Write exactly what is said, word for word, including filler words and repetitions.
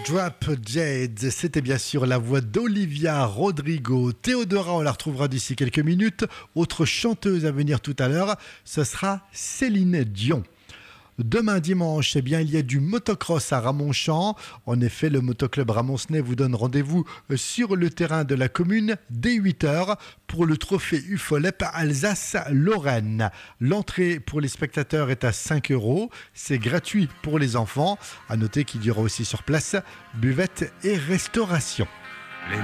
Drop Jade, c'était bien sûr la voix d'Olivia Rodrigo. Théodora, on la retrouvera d'ici quelques minutes. Autre chanteuse à venir tout à l'heure, ce sera Céline Dion. Demain dimanche, eh bien, il y a du motocross à Ramonchamp. En effet, le motoclub Ramoncenais vous donne rendez-vous sur le terrain de la commune dès huit heures pour le trophée U F O L E P Alsace-Lorraine. L'entrée pour les spectateurs est à cinq euros. C'est gratuit pour les enfants. À noter qu'il y aura aussi sur place buvette et restauration.